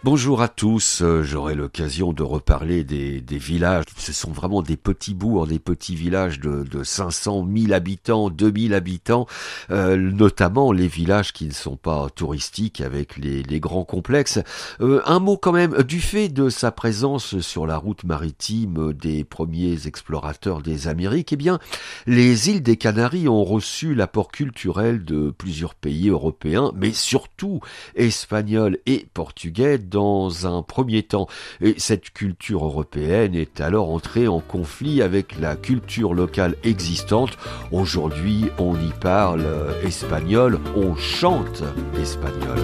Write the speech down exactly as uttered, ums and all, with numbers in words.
Bonjour à tous, euh, j'aurai l'occasion de reparler des, des villages. Ce sont vraiment des petits bourgs, des petits villages de, de cinq cents, mille habitants, deux mille habitants, euh, notamment les villages qui ne sont pas touristiques avec les, les grands complexes. Euh, un mot quand même, du fait de sa présence sur la route maritime des premiers explorateurs des Amériques, eh bien, les îles des Canaries ont reçu l'apport culturel de plusieurs pays européens, mais surtout espagnols et portugais dans un premier temps. Et cette culture européenne est alors entrée en conflit avec la culture locale existante. Aujourd'hui, on y parle espagnol, on chante espagnol.